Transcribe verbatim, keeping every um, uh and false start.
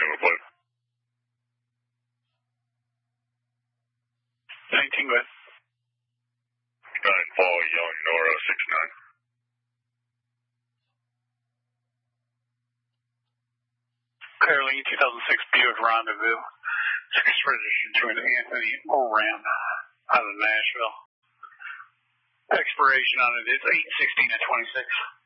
number plate. nineteen with. nine Paul Young, Nora six nine. Caroline, two thousand six Buick Rendezvous. It's registered to an Anthony Oram out of Nashville. Expiration on it is eight sixteen at twenty-six.